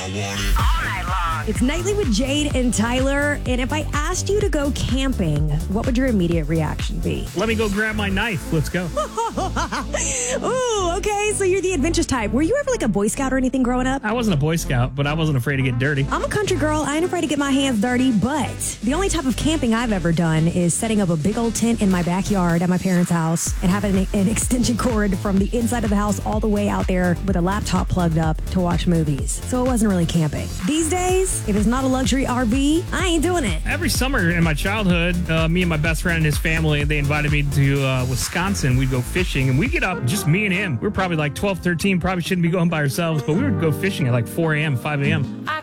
It's Nightly with Jade and Tyler. And if I asked you to go camping, what would your immediate reaction be? Let me go grab my knife. Let's go. Ooh, okay. So you're the adventurous type. Were you ever like a Boy Scout or anything growing up? I wasn't a Boy Scout, but I wasn't afraid to get dirty. I'm a country girl. I ain't afraid to get my hands dirty, but the only type of camping I've ever done is setting up a big old tent in my backyard at my parents' house and having an extension cord from the inside of the house all the way out there with a laptop plugged up to watch movies. So it wasn't really camping. These days, if it's not a luxury RV, I ain't doing it. Every summer in my childhood, me and my best friend and his family, they invited me to Wisconsin. We'd go fishing, and we'd get up, just me and him. We were probably like 12, 13, probably shouldn't be going by ourselves, but we would go fishing at like 4 a.m., 5 a.m.